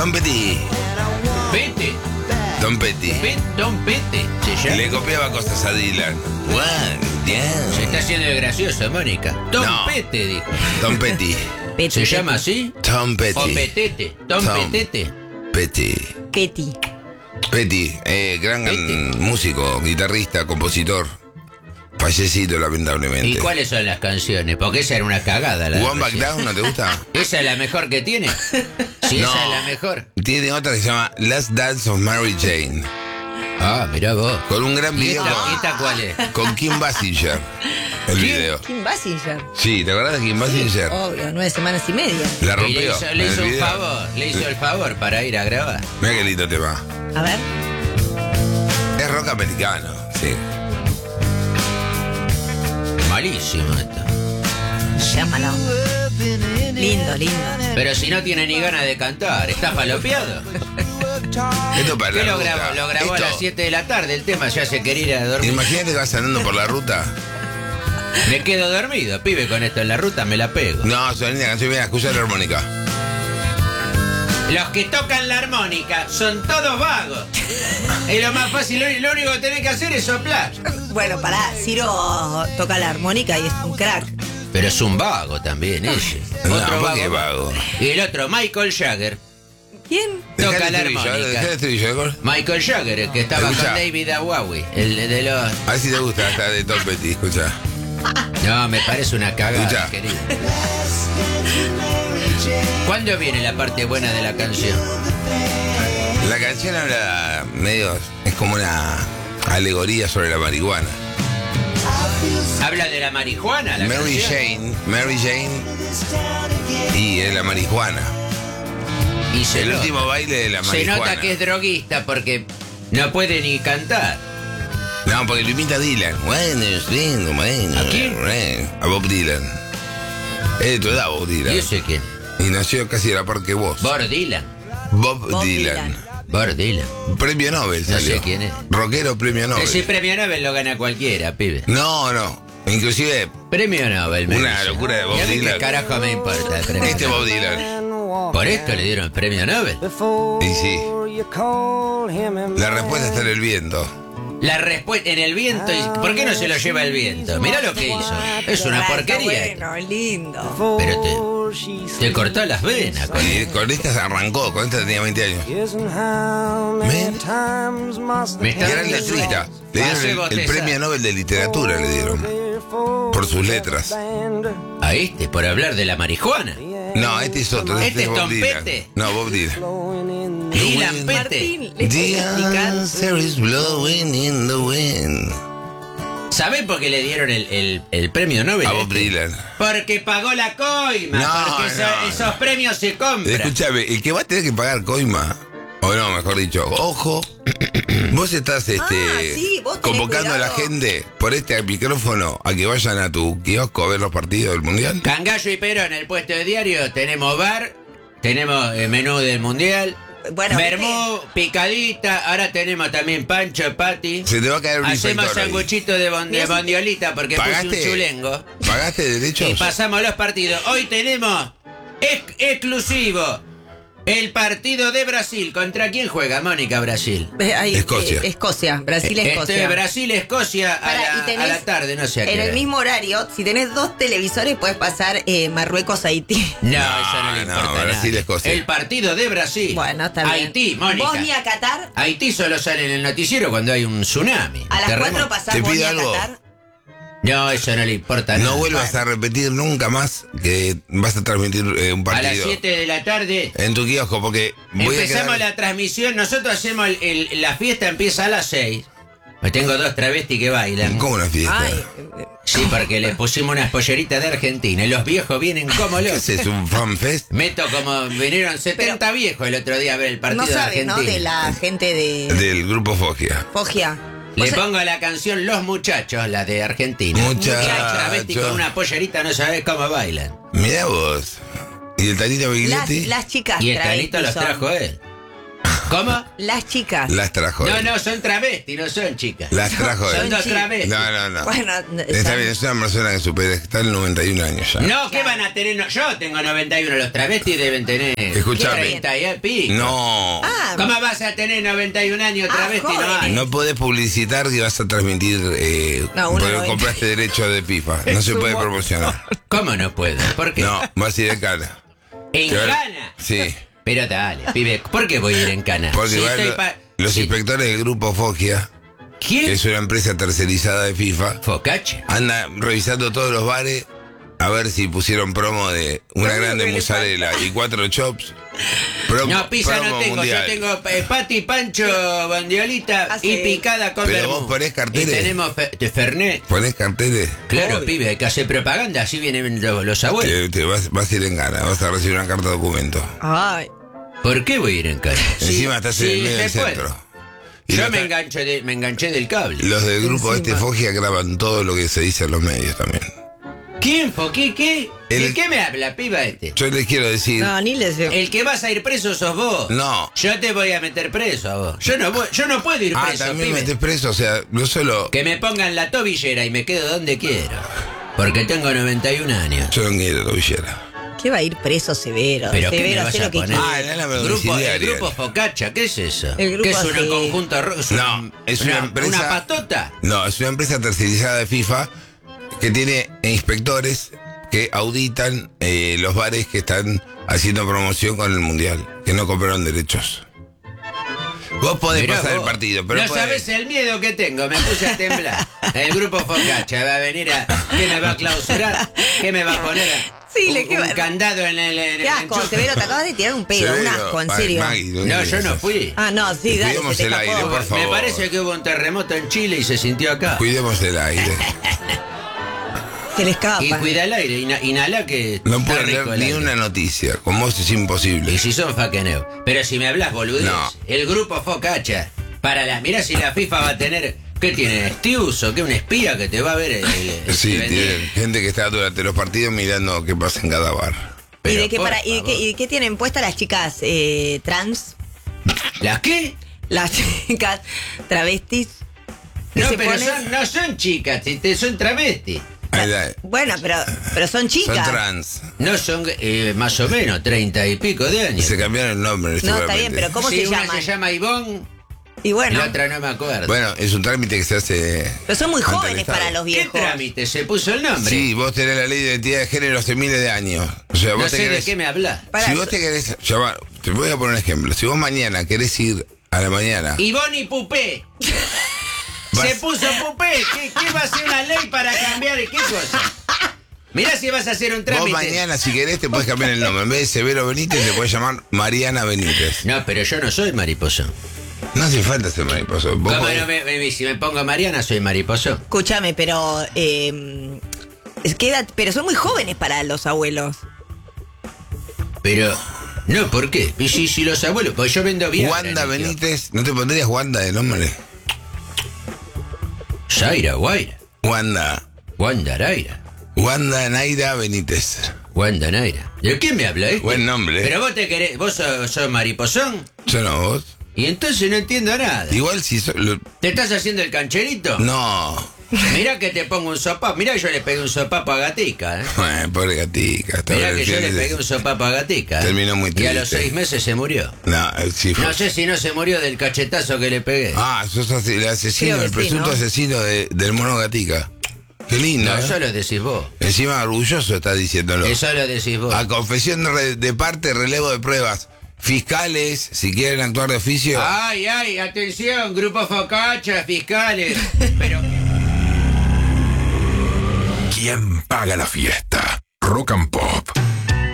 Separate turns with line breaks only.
Tom Petty.
Pete.
Tom Petty.
Tom Pete. Se llama.
Le copiaba cosas a Dylan.
Se está haciendo de gracioso, Mónica. Tom
No.
Pete, dijo.
Tom Petty.
¿Se llama así?
Tom Petty.
O Petete. Tom Petete.
Petty.
Ketty.
Petty, gran
Petty.
músico, guitarrista, compositor. Fallecido, lamentablemente.
¿Y cuáles son las canciones? Porque esa era una cagada. La
One Back Down, ¿no te gusta?
¿Esa es la mejor que tiene? Sí,
No.
esa es la mejor.
Tiene otra que se llama Last Dance of Mary Jane.
Ah, mirá vos.
Con un gran
¿Y
video
esta cuál es?
con Kim Basinger. El video.
Kim Basinger.
Sí, ¿te acordás de Kim Basinger?
Obvio, 9 semanas y media.
La
Y
rompió.
le
en
hizo
el
un
video.
favor, le hizo el favor para ir a grabar.
Mira qué lindo tema.
A ver.
Es rock americano, sí.
Malísimo esto.
Llámalo. Lindo, lindo.
Pero si no tiene ni ganas de cantar, está falopeado.
Esto para
¿Qué
la
lo
ruta.
grabó? Lo grabó a
Esto-
las 7 de la tarde, el tema ya se quería ir a dormir.
Imagínate que vas andando por la ruta.
Me quedo dormido, pibe, con esto en la ruta me la pego.
No, son linda canción, mira, escucha la armónica.
Los que tocan la armónica son todos vagos. Es lo más fácil, lo único que tenés que hacer es soplar.
Bueno, pará, Ciro toca la armónica y es un crack.
Pero es un vago también ese.
No,
Otro
¿por qué
vago.
vago?
Y el otro, Michael Jagger.
¿Quién?
Toca
Dejá el
la
estribillo,
armónica.
dejá el estribillo, ¿de acuerdo?
Michael Jagger, el que estaba
Escuchá.
con David Bowie, el de los...
A ver si te gusta esta de Tom Petty, escucha.
No, me parece una cagada,
Escuchá.
querido. ¿Cuándo viene la parte buena de la canción?
La canción habla medio, es como una alegoría sobre la marihuana.
Habla de la marihuana, la
Mary
canción.
Jane y la marihuana.
Y se
El
nota.
último baile de la
Se
marihuana.
nota que es droguista porque no puede ni cantar.
No, porque lo imita Dylan. Bueno, bueno.
¿A quién?
A Bob Dylan. Es de tu edad, Bob Dylan.
Yo sé quién.
Y nació casi a la par que vos.
Bob Dylan.
Bob
Bob
Dylan.
Dylan.
Bob Dylan.
Premio Nobel
No
salió.
sé quién es.
Rockero premio Nobel.
Ese premio Nobel lo gana cualquiera, pibe.
No, no. Inclusive,
Premio Nobel, me
Una
dice.
locura de Bob
¿Y a mí
Dylan.
¿Qué carajo me importa el premio
este
Nobel?
Bob Dylan.
¿Por esto le dieron el premio Nobel?
Y sí. La respuesta está en el viento.
La respuesta en el viento. ¿Por qué no se lo lleva el viento? Mirá lo que hizo. Es una
Ah, está
porquería.
Bueno, lindo.
Pero te cortó las venas.
Y con esta se arrancó, con esta tenía 20 años.
Me está
Gran
dando
letrista.
sueño.
Le
Hace
dieron el
boteza.
premio Nobel de literatura, le dieron. Por sus letras.
A este, por hablar de la marihuana.
No, este es otro.
¿Este es
Bob
Tom
Dylan.
Petty?
No, Bob Dylan.
Dylan Pete.
Martín, le
The
tengo que explicar.
answer is blowing in the wind.
¿Sabés por qué le dieron el premio Nobel?
A Bob Dylan.
Porque pagó la coima.
No,
porque
no.
esos premios se compran.
Escúchame, el que va a tener que pagar coima, o no, mejor dicho, ojo, vos estás
sí, vos tenés
convocando a la
cuidado.
gente por este micrófono a que vayan a tu kiosco a ver los partidos del Mundial.
Cangallo y Perón, en el puesto de diario, tenemos bar, tenemos menú del mundial,
Bueno,
vermú, picadita, ahora tenemos también pancho, pati.
Se te va a caer un
Hacemos
inspector ahí.
sanguchito de bondiolita porque puse un
¿Pagaste?
chulengo.
¿Pagaste derechos?
Y pasamos los partidos. Hoy tenemos exclusivo el partido de Brasil. ¿Contra quién juega Mónica Brasil?
Ahí,
Escocia.
Escocia, Brasil-Escocia.
Brasil-Escocia
Pará, y
a
tenés-
la tarde, no sé a qué
En el
hora.
mismo horario, si tenés 2 televisores, puedes pasar Marruecos-Haití.
No,
No,
eso no le
no,
importa a
Brasil,
nadie.
Escocia.
El partido de Brasil.
Bueno, está bien.
Haití, Mónica.
Bosnia, Qatar,
Haití solo sale en el noticiero cuando hay un tsunami.
a las
terremoto.
4 pasás
Te pido
Bosnia,
algo.
Qatar.
No, eso no le importa a nadie.
No vuelvas a repetir nunca más que vas a transmitir un
A las
partido
7 de la tarde
en tu kiosco, porque voy a
empezamos
quedar...
la transmisión. Nosotros hacemos la fiesta empieza a las 6. Me tengo 2 travestis que bailan.
¿Cómo una fiesta?
Ay,
Sí, porque les pusimos unas polleritas de Argentina y los viejos vienen como
¿Qué
locos.
es un fan fest?
Meto como vinieron 70 viejos el otro día a ver el partido
no
de
sabes, ¿no?
Argentina.
De la gente de
Del grupo Fogia.
Foggia.
Le
O sea,
pongo la canción Los Muchachos, la de Argentina.
Muchachos.
Y la travesti con una pollerita no sabés cómo bailan.
Mirá vos. ¿Y el Tanito
las,
Biglietti?
las chicas
Y el Tanito
travestis
los
son.
trajo él. ¿Cómo?
Las chicas.
Las trajo él.
No, son travestis, no son chicas.
Las trajo
Son
él.
dos travestis.
No.
Bueno,
Está bien, es una persona que supera, está en 91 años ya.
No, ¿qué van a tener? No, yo tengo 91, los travestis deben tener.
Escuchame.
30 y pico.
No.
Ah,
¿Cómo vas a tener 91 años travesti? No
jóvenes.
hay.
No podés publicitar que vas a transmitir
No, uno
porque
no.
compraste derechos de FIFA. No se puede promocionar.
¿Cómo no puedo? ¿Por qué?
No, vas a ir de cana.
¿En
Te va-
cana?
Sí.
Pero dale, pibe, ¿por qué voy a ir en cana?
Porque
Si
igual
estoy
los
Sí.
inspectores del grupo Foggia,
¿Quién?
que es una empresa tercerizada de FIFA,
Focaccia.
anda revisando todos los bares a ver si pusieron promo de una grande mozzarella y 4 chops.
No, pizza no
promo
tengo,
mundial.
yo tengo pati, pancho, bandiolita
Ah,
y
sí.
picada con
Pero
vermú.
vos ponés carteles.
Y tenemos de Fernet.
¿Ponés carteles?
Claro,
Obvio.
pibe, hay que hacer propaganda, así vienen los abuelos.
Te vas a ir en gana, vas a recibir una carta de documento.
Ay.
¿Por qué voy a ir en cana?
Encima estás en el medio del
se puede.
centro. Y
Yo
los-
me enganché del cable.
Los del grupo
Encima.
Foggia graban todo lo que se dice en los medios también.
¿Quién, Foquí? ¿Qué? ¿De
El-
qué me habla, piba este?
Yo les quiero decir,
No, ni les veo.
El que vas a ir preso sos vos.
no.
Yo te voy a meter preso a vos. Yo no puedo ir
Ah,
preso,
también
pibe.
metés preso, o sea, no solo.
Que me pongan la tobillera y me quedo donde quiero. Porque tengo 91 años.
Yo no quiero tobillera.
¿Qué va a ir preso severo?
¿Pero qué me
severo,
vas
hacer
a
lo que
poner?
quiera.
Ah, el alarma
El
domiciliaria.
grupo Focaccia, ¿qué es eso?
El grupo
¿Qué es
así.
un conjunto
No, es una empresa-
¿Una patota?
No, es una empresa tercerizada de FIFA que tiene inspectores que auditan los bares que están haciendo promoción con el mundial, que no compraron derechos. Vos podés
Mirá
pasar
vos,
el partido, pero
no sabes el miedo que tengo, me puse a temblar. El grupo Focaccia va a venir a... ¿Qué me va a clausurar? ¿Qué me va a poner?
Sí,
un candado en el
Qué asco,
enchufe?
Severo, te acabas de tirar un pedo, un asco, en serio.
No, yo no fui.
Ah, no, sí, dale,
Cuidemos
se te
el aire,
escapó.
por favor.
Me parece que hubo un terremoto en Chile y se sintió acá.
Cuidemos el aire.
Se le escapa.
Y cuida el aire, inhala que
No
está
puedo
rico
leer
el
ni
aire.
una noticia. Con vos es imposible.
Y si son faqueneo. Pero si me hablas boludez,
No.
el grupo Focaccia, mirá si la FIFA va a tener, ¿qué tiene? ¿Stiuso? ¿Qué? ¿Un espía que te va a ver?
Sí,
vender?
tienen gente que está durante los partidos mirando qué pasa en cada bar.
¿Y
Pero
de qué,
por
y
favor.
de qué tienen puestas las chicas trans?
¿Las qué?
Las chicas travestis. ¿Qué
No,
se
pero
ponen?
no son chicas, son travestis.
Ahí la-
Bueno, pero son
son
chicas.
trans.
No son más o menos 30 y pico de años.
Se cambiaron el nombre.
No, está bien,
seguramente.
pero ¿cómo
Sí,
se
una
llaman?
se llama Ivonne
Y
y
bueno,
la otra no me acuerdo.
Bueno, es un trámite que se hace.
pero son muy
ante el
jóvenes
Estado.
para los
¿Qué
viejos.
trámite? Se puso el nombre.
Sí, vos tenés la ley de identidad de género hace miles de años. O sea,
No
vos te
sé de
querés.
qué me hablas.
Para-
Si vos te querés. Ya va, te voy a poner un ejemplo. Si vos mañana querés ir a la mañana.
Ivonne y Pupé.
Vas-
Se puso Pupé. ¿Qué va a ser una ley para cambiar? ¿Qué cosa? Mirá si vas a hacer un
Vos
trámite.
mañana, si querés, te puedes cambiar el nombre. En vez de Severo Benítez, te puedes llamar Mariana Benítez.
No, pero yo no soy mariposo.
No hace falta ser mariposo. Vos
¿Cómo
podés-
no si me pongo Mariana soy mariposo?
Escúchame, pero pero son muy jóvenes para los abuelos.
Pero, no, ¿por qué? Y si los abuelos, pues yo vendo bien.
Wanda Benítez, ¿no te pondrías Wanda de nombre?
Zaira, Guaira.
Wanda
Raira.
Wanda Naira Benítez.
Wanda Naira. ¿De qué me habla este?
Buen nombre.
Pero vos te querés, vos sos mariposón.
Yo no, vos.
Y entonces no entiendo nada.
Igual si
¿Te estás haciendo el cancherito?
No.
Mirá que te pongo un sopapo. Mirá que yo le pegué un sopapo a Gatica, ¿eh?
Pobre gatica. está
Mirá
bien,
que yo le
fíjate.
pegué un sopapo a Gatica. ¿eh?
Terminó muy
Y a los
triste.
6 meses se murió.
No, sí fue.
No sé si no se murió del cachetazo que le pegué.
Ah, sos el asesino,
Creo que
el
sí,
presunto
¿no?
asesino del mono gatica. Qué lindo.
No,
¿eh?
eso lo decís vos.
Encima orgulloso está diciéndolo.
Eso lo decís vos.
A confesión de parte, relevo de pruebas. Fiscales, si quieren actuar de oficio.
Ay, atención, grupo Focaccia, fiscales. Pero...
¿Quién paga la fiesta? Rock and Pop